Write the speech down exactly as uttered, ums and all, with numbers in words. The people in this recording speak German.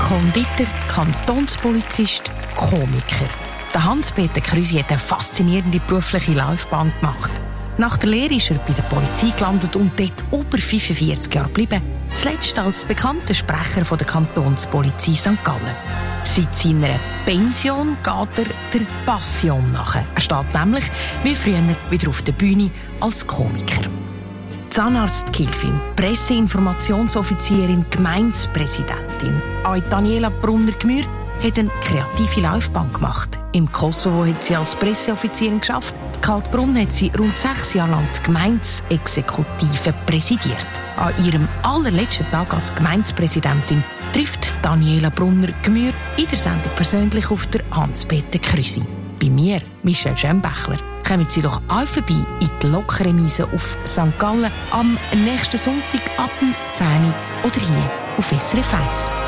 Konditor, Kantonspolizist, Komiker. Der Hans-Peter Krüsi hat eine faszinierende berufliche Laufbahn gemacht. Nach der Lehre ist er bei der Polizei gelandet und dort über fünfundvierzig Jahre geblieben. Zuletzt als bekannter Sprecher von der Kantonspolizei Sankt Gallen. Seit seiner Pension geht er der Passion nach. Er steht nämlich, wie früher, wieder auf der Bühne als Komiker. Zahnarzt Kilfin, Presseinformationsoffizierin, Gemeindepräsidentin. Auch Daniela Brunner-Gmür hat eine kreative Laufbahn gemacht. Im Kosovo hat sie als Presseoffizierin geschafft. In Kaltbrunn hat sie rund sechs Jahre lang die Gemeindeexekutive präsidiert. An ihrem allerletzten Tag als Gemeindepräsidentin trifft Daniela Brunner-Gmür in der Sendung persönlich auf der Hans-Peter Krüsi. Bei mir, Michelle Schembechler. Kommen Sie doch auch vorbei in die Lokremise auf Sankt Gallen am nächsten Sonntag ab zehn Uhr oder hier auf S R F eins.